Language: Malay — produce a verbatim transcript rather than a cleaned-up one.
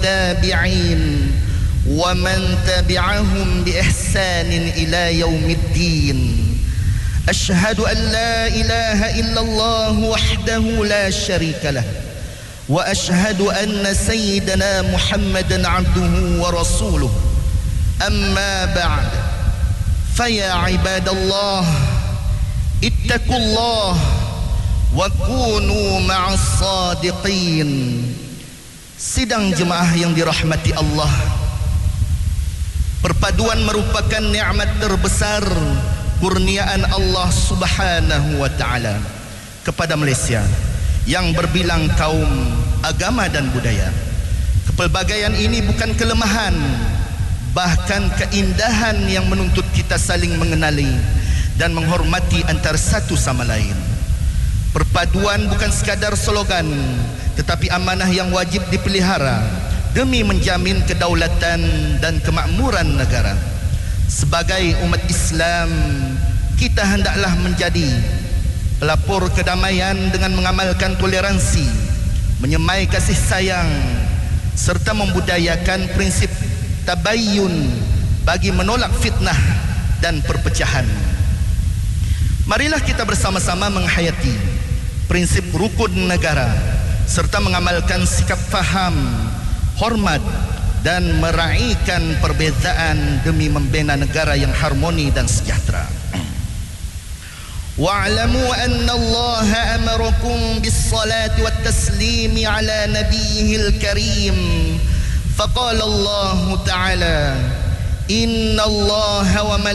والتابعين ومن تبعهم بإحسان إلى يوم الدين. أشهد أن لا إله إلا الله وحده لا شريك له وأشهد أن سيدنا محمدا عبده ورسوله. أما بعد فيا عباد الله اتقوا الله وكونوا مع الصادقين. Sidang jemaah yang dirahmati Allah, perpaduan merupakan nikmat terbesar kurniaan Allah Subhanahu wa taala kepada Malaysia yang berbilang kaum, agama dan budaya. Kepelbagaian ini bukan kelemahan, bahkan keindahan yang menuntut kita saling mengenali dan menghormati antara satu sama lain. Perpaduan bukan sekadar slogan, tetapi amanah yang wajib dipelihara demi menjamin kedaulatan dan kemakmuran negara. Sebagai umat Islam, kita hendaklah menjadi pelapor kedamaian dengan mengamalkan toleransi, menyemai kasih sayang, serta membudayakan prinsip tabayyun bagi menolak fitnah dan perpecahan. Marilah kita bersama-sama menghayati prinsip rukun negara serta mengamalkan sikap faham, hormat dan meraihkan perbezaan demi membina negara yang harmoni dan sejahtera. Wa'lamu anna Allah amarakum bis-salati wat-taslimi ala nabiyyihil karim. Faqala Allah Ta'ala, inna Allah wa